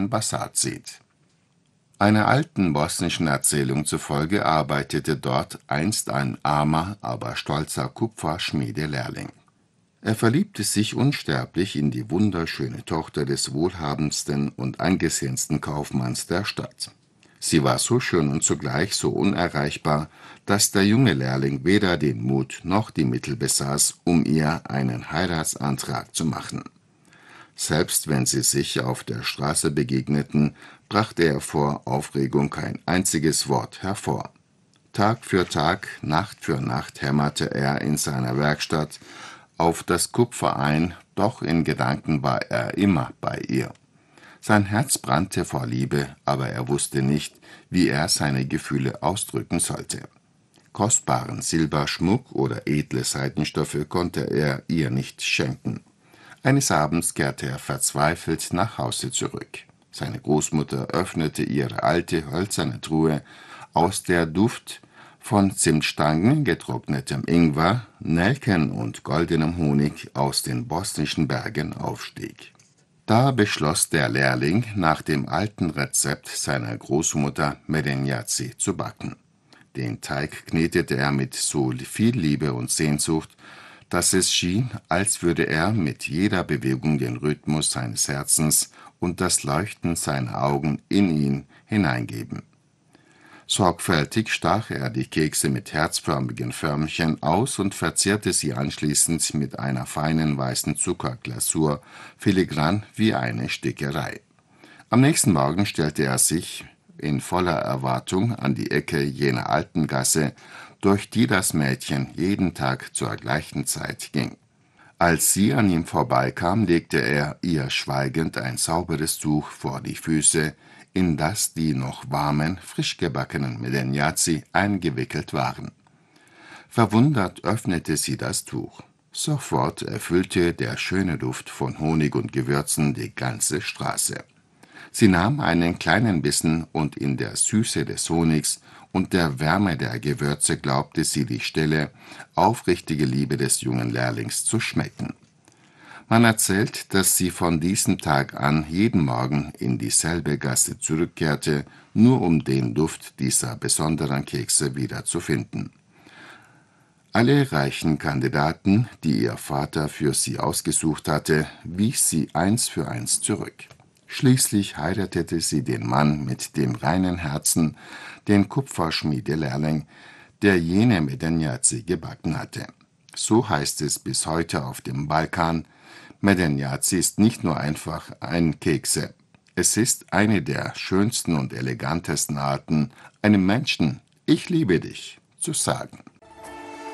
einen Basar zieht. Einer alten bosnischen Erzählung zufolge arbeitete dort einst ein armer, aber stolzer Kupferschmiedelehrling. Er verliebte sich unsterblich in die wunderschöne Tochter des wohlhabendsten und angesehensten Kaufmanns der Stadt. Sie war so schön und zugleich so unerreichbar, dass der junge Lehrling weder den Mut noch die Mittel besaß, um ihr einen Heiratsantrag zu machen. Selbst wenn sie sich auf der Straße begegneten, brachte er vor Aufregung kein einziges Wort hervor. Tag für Tag, Nacht für Nacht hämmerte er in seiner Werkstatt auf das Kupfer ein, doch in Gedanken war er immer bei ihr. Sein Herz brannte vor Liebe, aber er wusste nicht, wie er seine Gefühle ausdrücken sollte. Kostbaren Silberschmuck oder edle Seidenstoffe konnte er ihr nicht schenken. Eines Abends kehrte er verzweifelt nach Hause zurück. Seine Großmutter öffnete ihre alte hölzerne Truhe, aus der Duft von Zimtstangen, getrocknetem Ingwer, Nelken und goldenem Honig aus den bosnischen Bergen aufstieg. Da beschloss der Lehrling, nach dem alten Rezept seiner Großmutter Medenjaci zu backen. Den Teig knetete er mit so viel Liebe und Sehnsucht, dass es schien, als würde er mit jeder Bewegung den Rhythmus seines Herzens und das Leuchten seiner Augen in ihn hineingeben. Sorgfältig stach er die Kekse mit herzförmigen Förmchen aus und verzierte sie anschließend mit einer feinen weißen Zuckerglasur, filigran wie eine Stickerei. Am nächsten Morgen stellte er sich in voller Erwartung an die Ecke jener alten Gasse, durch die das Mädchen jeden Tag zur gleichen Zeit ging. Als sie an ihm vorbeikam, legte er ihr schweigend ein sauberes Tuch vor die Füße, in das die noch warmen, frisch gebackenen Medenjaci eingewickelt waren. Verwundert öffnete sie das Tuch. Sofort erfüllte der schöne Duft von Honig und Gewürzen die ganze Straße. Sie nahm einen kleinen Bissen, und in der Süße des Honigs und der Wärme der Gewürze glaubte sie die stille, aufrichtige Liebe des jungen Lehrlings zu schmecken. Man erzählt, dass sie von diesem Tag an jeden Morgen in dieselbe Gasse zurückkehrte, nur um den Duft dieser besonderen Kekse wiederzufinden. Alle reichen Kandidaten, die ihr Vater für sie ausgesucht hatte, wies sie eins für eins zurück. Schließlich heiratete sie den Mann mit dem reinen Herzen, den Kupferschmiedelehrling, der jene Medenjaci gebacken hatte. So heißt es bis heute auf dem Balkan: Medenjaci ist nicht nur einfach ein Kekse. Es ist eine der schönsten und elegantesten Arten, einem Menschen »Ich liebe dich« zu sagen.